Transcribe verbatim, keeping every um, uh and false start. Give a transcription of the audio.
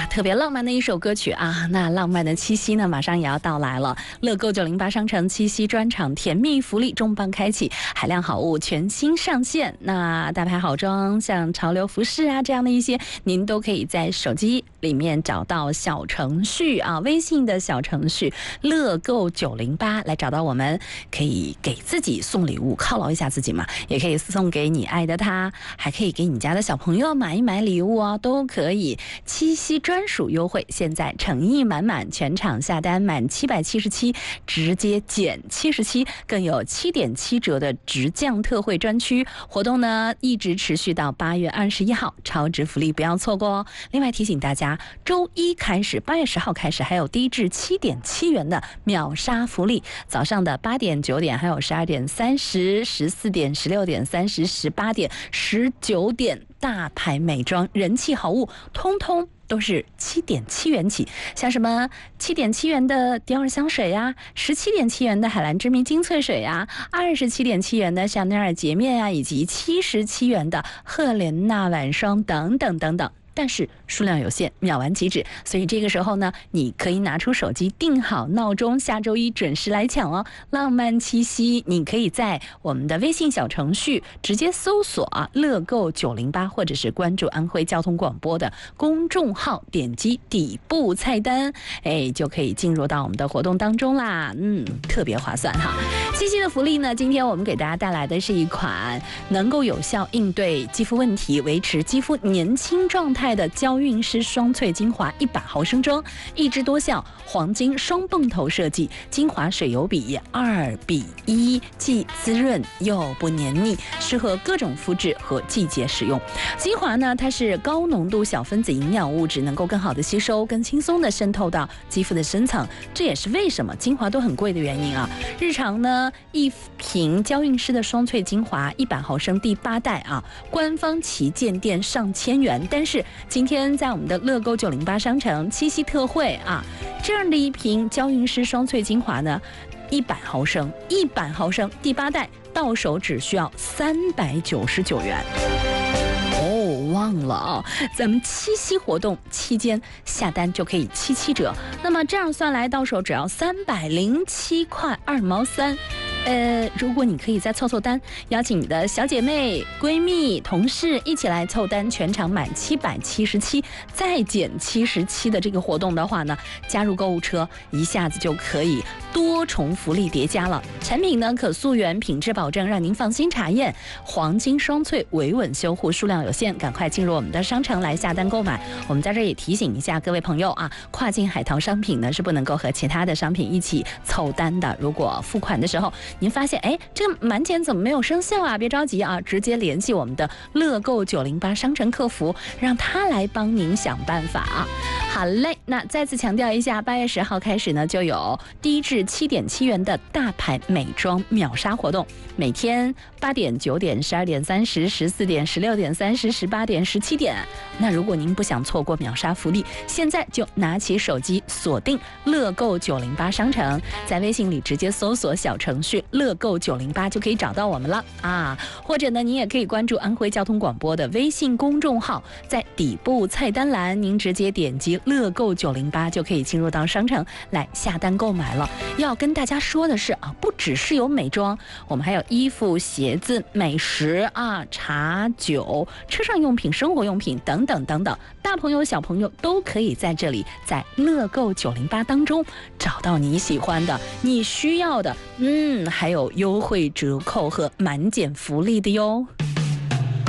特别浪漫的一首歌曲啊！那浪漫的七夕呢，马上也要到来了。乐购九零八商城七夕专场甜蜜福利重磅开启，海量好物全新上线。那大牌好装，像潮流服饰啊这样的一些，您都可以在手机里面找到小程序啊，微信的小程序乐购九零八来找到我们，可以给自己送礼物，犒劳一下自己嘛，也可以送给你爱的他，还可以给你家的小朋友买一买礼物啊，都可以。七夕专属优惠，现在诚意满满，全场下单满七百七十七，直接减七十七，更有七点七折的直降特惠专区活动呢，一直持续到八月二十一号，超值福利不要错过哦。另外提醒大家，周一开始，八月十号开始，还有低至七点七元的秒杀福利，早上的八点、九点，还有十二点、三十、十四点、十六点、三十、十八点、十九点。大牌美妆人气好物，通通都是七点七元起，像什么七点七元的迪奥香水呀、啊，十七点七元的海蓝之谜精粹水呀、啊，二十七点七元的香奈儿洁面啊，以及七十七元的赫莲娜晚霜等等等等。但是数量有限，秒完即止，所以这个时候呢，你可以拿出手机定好闹钟，下周一准时来抢哦。浪漫七夕，你可以在我们的微信小程序直接搜索啊乐购九零八，或者是关注安徽交通广播的公众号，点击底部菜单，哎，就可以进入到我们的活动当中啦。嗯，特别划算哈。七夕的福利呢，今天我们给大家带来的是一款能够有效应对肌肤问题、维持肌肤年轻状态的娇韵诗双萃精华一百毫升装，一支多效黄金双泵头设计，精华水油比二比一，既滋润又不黏腻，适合各种肤质和季节使用。精华呢，它是高浓度小分子营养物质，能够更好的吸收，更轻松的渗透到肌肤的深层，这也是为什么精华都很贵的原因啊。日常呢，一瓶娇韵诗的双萃精华一百毫升第八代啊，官方旗舰店上千元，但是今天在我们的乐购九零八商城七夕特惠啊，这样的一瓶娇韵诗双萃精华呢，一百毫升，一百毫升第八代到手只需要三百九十九元。哦，忘了啊，咱们七夕活动期间下单就可以七七折，那么这样算来到手只要三百零七块二毛三。呃，如果你可以再凑凑单，邀请你的小姐妹、闺蜜、同事一起来凑单，全场满七百七十七，再减七十七的这个活动的话呢，加入购物车，一下子就可以多重福利叠加了。产品呢可溯源，品质保证，让您放心查验。黄金双萃维稳修护，数量有限，赶快进入我们的商城来下单购买。我们在这也提醒一下各位朋友啊，跨境海淘商品呢是不能够和其他的商品一起凑单的。如果付款的时候您发现哎，这个满减怎么没有生效啊？别着急啊，直接联系我们的乐购九零八商城客服，让他来帮您想办法啊。好嘞，那再次强调一下，八月十号开始呢，就有低至七点七元的大牌美妆秒杀活动，每天八点、九点、十二点、三十、十四点、十六点、三十、十八点、十七点。那如果您不想错过秒杀福利，现在就拿起手机锁定乐购九零八商城，在微信里直接搜索小程序乐购九零八就可以找到我们了啊！或者呢，您也可以关注安徽交通广播的微信公众号，在底部菜单栏，您直接点击乐购九零八就可以进入到商城来下单购买了。要跟大家说的是啊，不只是有美妆，我们还有衣服、鞋子、美食啊、茶酒、车上用品、生活用品等等等等，大朋友小朋友都可以在这里，在乐购九零八当中找到你喜欢的、你需要的，嗯，还有优惠折扣和满减福利的哟。